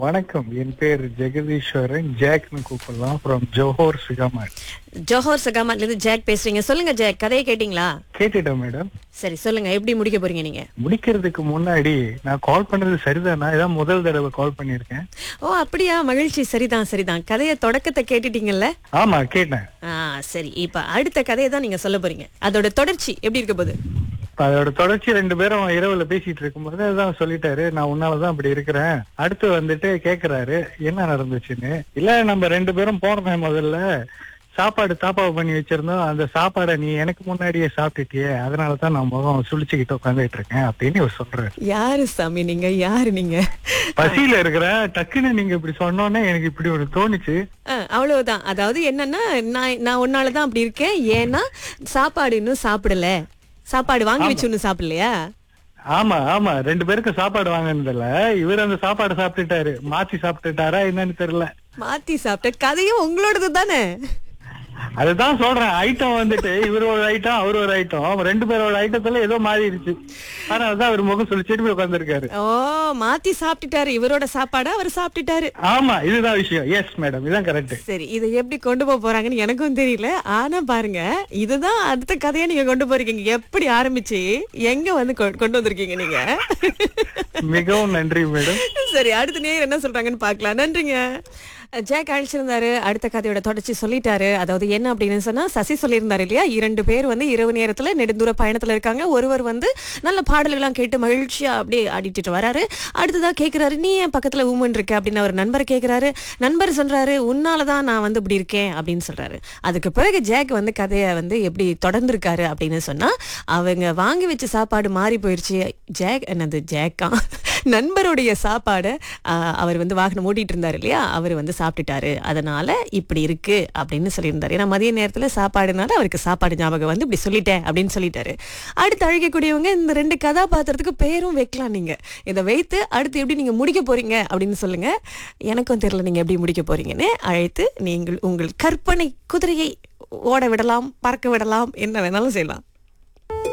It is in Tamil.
வணக்கம். என் பேர் ஜெகதீஸ்வரன். ஜாக்னு கூப்பிடலாம். From Johor Segamat. ஜோஹர் சகாமட்ல இருந்து ஜாக் பேசுறீங்க. சொல்லுங்க ஜாக், கதையை கேட்டீங்களா? கேட்டுட்டேன் மேடம். சரி சொல்லுங்க, எப்படி முடிக்க போறீங்க நீங்க? முடிக்கிறதுக்கு முன்னாடி நான் கால் பண்ணது சரிதானா? இதான் முதல் தடவை கால் பண்ணிருக்கேன். ஓ அப்படியா, மகிழ்ச்சி. சரிதான் சரிதான். கதையை தொடக்கத்தை கேட்டுட்டீங்கல்ல? ஆமா கேட்டேன். சரி, இப்ப அடுத்த கதையை தான் நீங்க சொல்ல போறீங்க. அதோட தொடர்ச்சி எப்படி இருக்க போகுது? அதோட தொடர்ச்சி 2 பேரும் இரவுல பேசிட்டு இருக்கும்போது அதான் சொல்லிட்டாரு, நான் உன்னாலதான் அப்படி இருக்கிறேன். அடுத்து வந்துட்டு கேக்குறாரு என்ன நடந்துச்சுன்னு. இல்ல நம்ம 2 பேரும் போனோமே, முதல்ல சாப்பாடு தாப்பாவை பண்ணி வச்சிருந்தோம், அந்த சாப்பாடை நீ எனக்கு முன்னாடியே சாப்பிட்டுட்டியே, அதனாலதான் நான் முகம் சுழிச்சுக்கிட்டு உட்காந்துட்டு இருக்கேன் அப்படின்னு இவர் சொல்றாரு. யாரு சாமி நீங்க? யாரு நீங்க? பசியில இருக்கிறேன். டக்குன்னு நீங்க இப்படி சொன்னோன்னே எனக்கு இப்படி ஒரு தோணுச்சு. அவ்வளவுதான். அதாவது என்னன்னா, நான் உன்னாலதான் அப்படி இருக்கேன். ஏன்னா சாப்பாடு இன்னும் சாப்பிடல, சாப்பாடு வாங்கி வச்சு ஒண்ணு சாப்பிடலையா? ஆமா ஆமா, 2 பேருக்கு சாப்பாடு வாங்கினதுல இவர் அந்த சாப்பாடு சாப்பிட்டுட்டாரு. மாத்தி சாப்பிட்டுட்டாரா என்னன்னு தெரியல. மாத்தி சாப்பிட்ட கதையும் உங்களோடது தானே? அதுதான் சொல்றேன். ஐட்டம் வந்துட்டு இவர் ஒரு ஐட்டம், அவர் ஒரு ஐட்டம், 2 பேரோட ஐட்டத்துல ஏதோ மாறிடுச்சு. ஆனா அதான் அவர் முகம் சொல்லிச்சுட்டு உட்காந்துருக்காரு. ஓ, மாத்தி சாப்பிட்டுட்டாரு. இவரோட சாப்பாடு அவர் சாப்பிட்டுட்டாரு. ஆமா, இதுதான் விஷயம். எஸ் மேடம், இதுதான் கரெக்ட். சரி, இதை எப்படி கொண்டு போக போறாங்கன்னு எனக்கும் தெரியல. ஆனா பாருங்க, இதுதான் அடுத்த கதையா நீங்க கொண்டு போறீங்க. எப்படி ஆரம்பிச்சு எங்க வந்து கொண்டு வந்திருக்கீங்க நீங்க? மிகவும் நன்றி மேடம். சரி, அடுத்த நேரம் என்ன சொல்றாங்கன்னு பாக்கலாம். நன்றிங்க. ஜாக் அழிச்சிருந்தாரு. அடுத்த கதையோட தொடர்ச்சி சொல்லிட்டாரு. அதாவது என்ன அப்படின்னு சொன்னா, சசி சொல்லியிருந்தாரு இல்லையா, 2 பேர் வந்து இரவு நேரத்துல நெடுந்தூர பயணத்துல இருக்காங்க. ஒருவர் வந்து நல்ல பாடல்கள்லாம் கேட்டு மகிழ்ச்சியா அப்படியே ஆடிட்டு வராரு. அடுத்ததா கேக்குறாரு, நீ என் பக்கத்துல ஊமன் இருக்க அப்படின்னு அவர் நண்பரை கேக்குறாரு. நண்பர் சொல்றாரு, உன்னாலதான் நான் வந்து இப்படி இருக்கேன் அப்படின்னு சொல்றாரு. அதுக்கு பிறகு ஜாக் வந்து கதையை வந்து எப்படி தொடர்ந்துருக்காரு அப்படின்னு சொன்னா, அவங்க வாங்கி வச்ச சாப்பாடு மாறி போயிருச்சு. ஜாக் என்னது ஜாக்கா நண்பருடைய சாப்பாடை அவர் வந்து வாகனம் ஓட்டிட்டு இருந்தாரு இல்லையா, அவர் வந்து சாப்பிட்டுட்டாரு, அதனால இப்படி இருக்கு அப்படின்னு சொல்லியிருந்தாரு. ஏன்னா மதிய நேரத்துல சாப்பாடுனால அவருக்கு சாப்பாடு ஞாபகம் வந்து இப்படி சொல்லிட்டேன் அப்படின்னு சொல்லிட்டாரு. அடுத்து அழைக்கக்கூடியவங்க இந்த 2 கதாபாத்திரத்துக்கு பேரும் வைக்கலாம். நீங்க இதை வைத்து அடுத்து எப்படி நீங்க முடிக்க போறீங்க அப்படின்னு சொல்லுங்க. எனக்கும் தெரியல நீங்க எப்படி முடிக்க போறீங்கன்னு. அழைத்து நீங்கள் உங்கள் கற்பனை குதிரையை ஓட விடலாம், பறக்க விடலாம், என்ன வேணாலும் செய்யலாம்.